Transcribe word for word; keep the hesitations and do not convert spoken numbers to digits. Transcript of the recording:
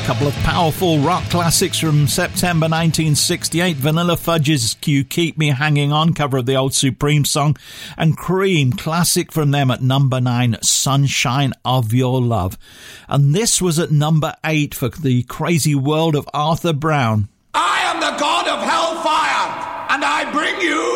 Couple of powerful rock classics from September nineteen sixty-eight. Vanilla Fudge's You Keep Me Hanging On, cover of the old Supreme song. And Cream, classic from them at number nine, Sunshine of Your Love. And this was at number eight for The Crazy World of Arthur Brown. I am the god of hellfire, and I bring you